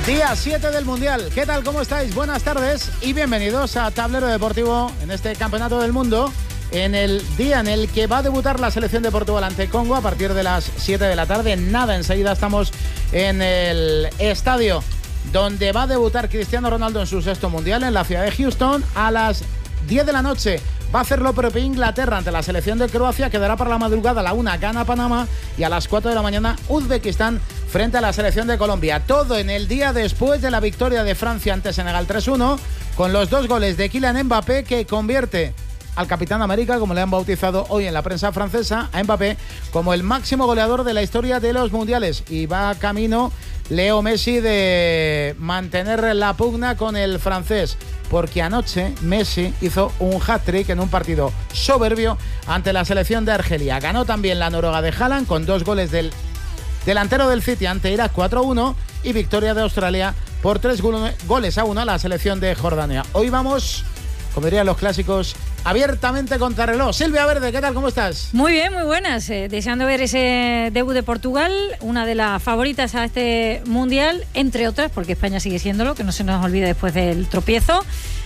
Día 7 del Mundial. ¿Qué tal? ¿Cómo estáis? Buenas tardes y bienvenidos a Tablero Deportivo en este Campeonato del Mundo, en el día en el que va a debutar la selección de Portugal ante Congo a partir de las 7 de la tarde. Nada, enseguida estamos en el estadio donde va a debutar Cristiano Ronaldo en su sexto Mundial, en la ciudad de Houston. A las 10 de la noche va a hacer lo propio Inglaterra ante la selección de Croacia. Quedará para la madrugada a la 1 gana Panamá y a las 4 de la mañana Uzbekistán frente a la selección de Colombia. Todo en el día después de la victoria de Francia ante Senegal 3-1, con los 2 goles de Kylian Mbappé, que convierte al Capitán América, como le han bautizado hoy en la prensa francesa, a Mbappé como el máximo goleador de la historia de los mundiales. Y va camino Leo Messi de mantener la pugna con el francés, porque anoche Messi hizo un hat-trick en un partido soberbio ante la selección de Argelia. Ganó también la Noruega de Haaland con 2 goles del delantero del City ante Irak 4-1 y victoria de Australia por 3-1 a la selección de Jordania. Hoy vamos, como dirían los clásicos, abiertamente contra reloj. Silvia Verde, ¿qué tal? ¿Cómo estás? Muy bien, muy buenas. Deseando ver ese debut de Portugal, una de las favoritas a este Mundial, entre otras, porque España sigue siéndolo, que no se nos olvide después del tropiezo.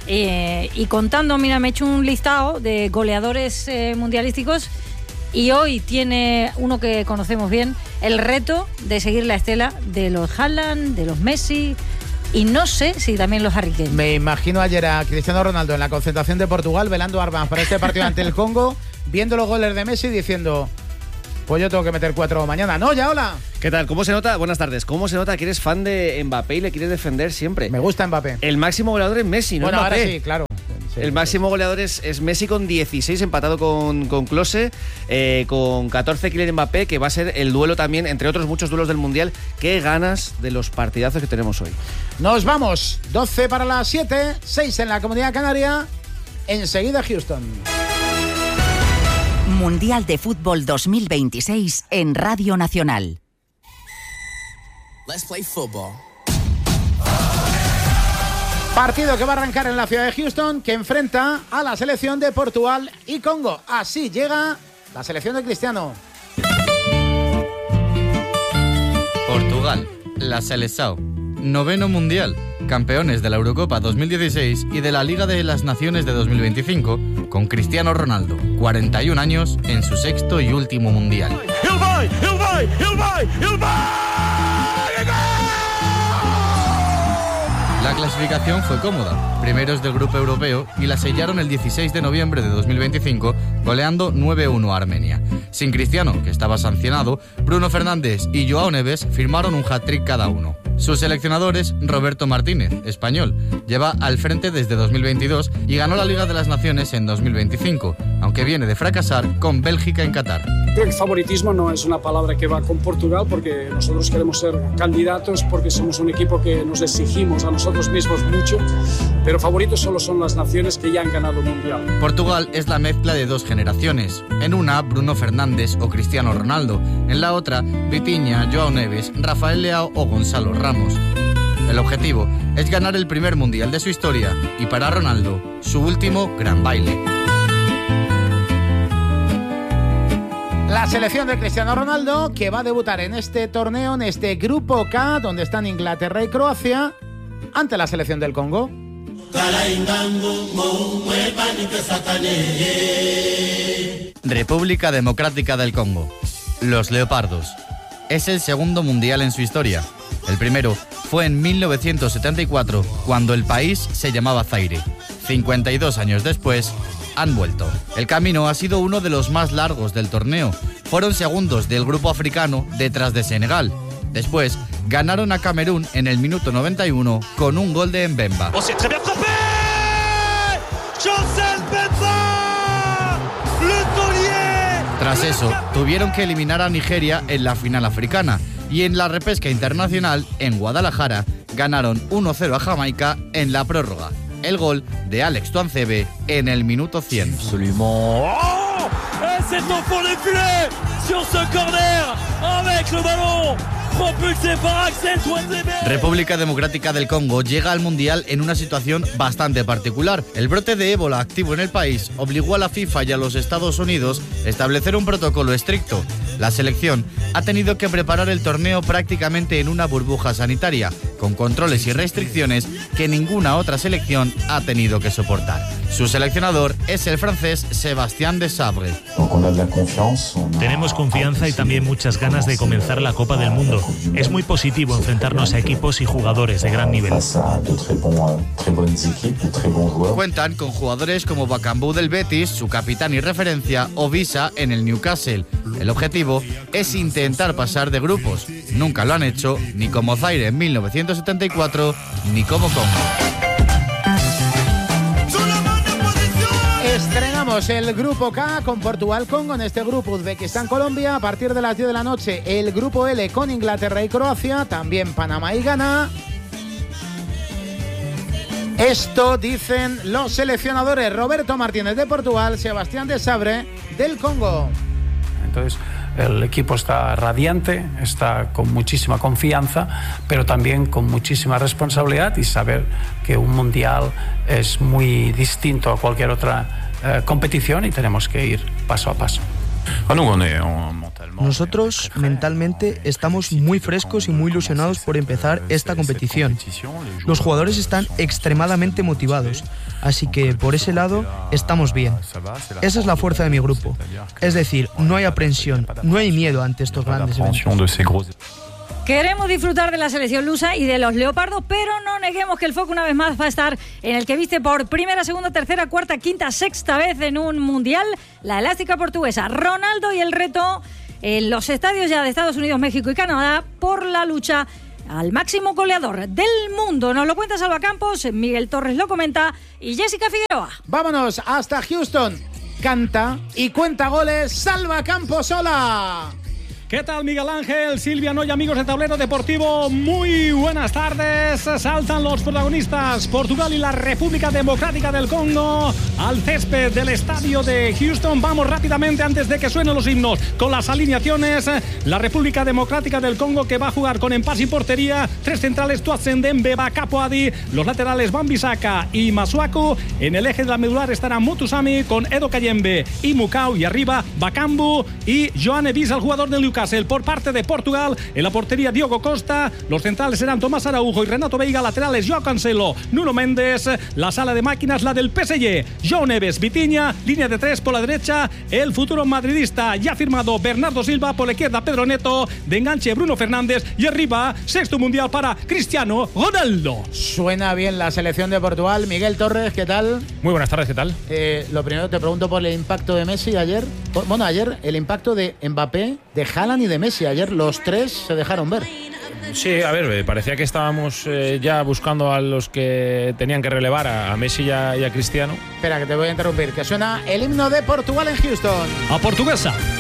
Y contando, mira, me he hecho un listado de goleadores mundialísticos. Y hoy tiene uno que conocemos bien, el reto de seguir la estela de los Haaland, de los Messi y no sé si también los Harry Kane. Me imagino ayer a Cristiano Ronaldo en la concentración de Portugal velando armas para este partido ante el Congo, viendo los goles de Messi diciendo: pues yo tengo que meter 4 mañana. No, ya, hola. ¿Qué tal? ¿Cómo se nota? Buenas tardes. ¿Cómo se nota que eres fan de Mbappé y le quieres defender siempre? Me gusta Mbappé. El máximo goleador es Messi, ¿no? Bueno, Mbappé. ahora sí, claro. Sí, el máximo goleador es Messi con 16, empatado con Klose, con 14 Kylian Mbappé, que va a ser el duelo también, entre otros muchos duelos del Mundial. Qué ganas de los partidazos que tenemos hoy. Nos vamos, 12 para las 7, 6 en la Comunidad Canaria, enseguida Houston. Mundial de Fútbol 2026 en Radio Nacional. Let's play football. Partido que va a arrancar en la ciudad de Houston, que enfrenta a la selección de Portugal y Congo. Así llega la selección de Cristiano. Portugal, la Seleção, 9º Mundial, campeones de la Eurocopa 2016 y de la Liga de las Naciones de 2025, con Cristiano Ronaldo, 41 años, en su 6º y último Mundial. La clasificación fue cómoda, primeros del grupo europeo, y la sellaron el 16 de noviembre de 2025, goleando 9-1 a Armenia. Sin Cristiano, que estaba sancionado, Bruno Fernández y Joao Neves firmaron un hat-trick cada uno. Sus seleccionadores, Roberto Martínez, español, lleva al frente desde 2022 y ganó la Liga de las Naciones en 2025, aunque viene de fracasar con Bélgica en Qatar. Creo que favoritismo no es una palabra que va con Portugal, porque nosotros queremos ser candidatos, porque somos un equipo que nos exigimos a nosotros mismos mucho, pero favoritos solo son las naciones que ya han ganado el Mundial. Portugal es la mezcla de 2 generaciones. En una, Bruno Fernández o Cristiano Ronaldo. En la otra, Vitinha, Joao Neves, Rafael Leao o Gonzalo Ramos. El objetivo es ganar el primer Mundial de su historia y, para Ronaldo, su último gran baile. La selección de Cristiano Ronaldo, que va a debutar en este torneo, en este Grupo K, donde están Inglaterra y Croacia, ante la selección del Congo. República Democrática del Congo. Los Leopardos. Es el 2º Mundial en su historia. El primero fue en 1974, cuando el país se llamaba Zaire. 52 años después, han vuelto. El camino ha sido uno de los más largos del torneo. Fueron segundos del grupo africano detrás de Senegal. Después, ganaron a Camerún en el minuto 91 con un gol de Mbemba. Tras eso, tuvieron que eliminar a Nigeria en la final africana y en la repesca internacional, en Guadalajara, ganaron 1-0 a Jamaica en la prórroga. El gol de Alex Tuanzebe en el minuto 100. Absolument. Oh, c'est au fond des filets sur ce corner avec le ballon República Democrática del Congo llega al Mundial en una situación bastante particular. El brote de ébola activo en el país obligó a la FIFA y a los Estados Unidos a establecer un protocolo estricto. La selección ha tenido que preparar el torneo prácticamente en una burbuja sanitaria, con controles y restricciones que ninguna otra selección ha tenido que soportar. Su seleccionador es el francés Sébastien Desabre. Tenemos confianza y también muchas ganas de comenzar la Copa del Mundo. Es muy positivo enfrentarnos a equipos y jugadores de gran nivel. Cuentan con jugadores como Bakambu del Betis, su capitán y referencia, o Visa en el Newcastle. El objetivo es intentar pasar de grupos. Nunca lo han hecho, ni como Zaire en 1974, ni como Congo. Estrenamos el grupo K con Portugal-Congo. En este grupo Uzbekistán-Colombia. A partir de las 10 de la noche el grupo L con Inglaterra y Croacia. También Panamá y Ghana. Esto dicen los seleccionadores Roberto Martínez de Portugal, Sebastián Desabre del Congo. Entonces el equipo está radiante, está con muchísima confianza, pero también con muchísima responsabilidad y saber que un mundial es muy distinto a cualquier otra competición y tenemos que ir paso a paso. Nosotros mentalmente estamos muy frescos y muy ilusionados por empezar esta competición. Los jugadores están extremadamente motivados, así que por ese lado estamos bien. Esa es la fuerza de mi grupo. Es decir, no hay aprensión, no hay miedo ante estos grandes eventos. Queremos disfrutar de la selección lusa y de los leopardos, pero no neguemos que el foco una vez más va a estar en el que viste por primera, segunda, tercera, cuarta, quinta, sexta vez en un mundial, la elástica portuguesa Ronaldo, y el reto en los estadios ya de Estados Unidos, México y Canadá por la lucha al máximo goleador del mundo. Nos lo cuenta Salva Campos, Miguel Torres lo comenta y Jessica Figueroa. Vámonos hasta Houston. Canta y cuenta goles Salva Campos. ¡Hola! ¿Qué tal, Miguel Ángel, Silvia Noy, amigos de Tablero Deportivo? Muy buenas tardes. Saltan los protagonistas, Portugal y la República Democrática del Congo, al césped del estadio de Houston. Vamos rápidamente, antes de que suenen los himnos, con las alineaciones. La República Democrática del Congo, que va a jugar con Empasi y portería. Tres centrales, Tuatsen Dembe, Capoadi. Los laterales, Bambisaka y Masuaku. En el eje de la medular estará Mutusami con Edo Kayembe y Mukau. Y arriba, Bakambu y Joane Visa, el jugador del Newcastle. Por parte de Portugal, en la portería Diogo Costa. Los centrales serán Tomás Araujo y Renato Veiga. Laterales, Joao Cancelo, Nuno Méndez. La sala de máquinas, la del PSG, João Neves, Vitinha. Línea de tres por la derecha, el futuro madridista ya firmado Bernardo Silva. Por la izquierda, Pedro Neto. De enganche, Bruno Fernández. Y arriba, sexto mundial para Cristiano Ronaldo. Suena bien la selección de Portugal. Miguel Torres, ¿qué tal? Muy buenas tardes, ¿qué tal? Lo primero te pregunto por el impacto de Messi ayer. Bueno, ayer el impacto de Mbappé, de Haaland y de Messi. Ayer los tres se dejaron ver. Sí, a ver, parecía que estábamos ya buscando a los que tenían que relevar, a Messi y a Cristiano. Espera, que te voy a interrumpir, que suena el himno de Portugal en Houston. A portuguesa.